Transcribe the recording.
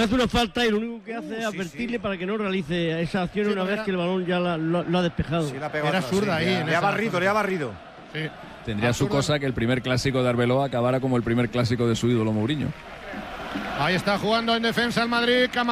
hace una falta y lo único que hace es advertirle para que no realice esa acción una vez que el balón ya lo ha despejado. Sí, la pegó Era atrás, zurda sí, ahí. le ha barrido. Sí. Tendría su cosa que el primer clásico de Arbeloa acabara como el primer clásico de su ídolo Mourinho. Ahí está jugando en defensa el Madrid.